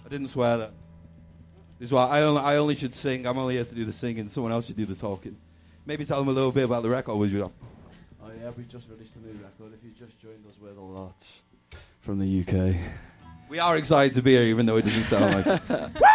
I didn't swear that. This is why I only should sing. I'm only here to do the singing. Someone else should do the talking. Maybe tell them a little bit about the record. Would you? Oh yeah, we just released a new record. If you just joined us, we're the lot from the UK. We are excited to be here, even though it doesn't sound like it.